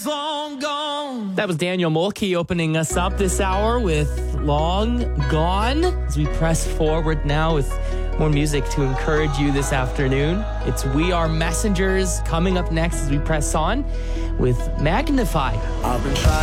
is long gone. That was Daniel Mulkey opening us up this hour with Long Gone. As we press forward now with more music to encourage you this afternoon. It's We Are Messengers coming up next as we press on with Magnify. I've been trying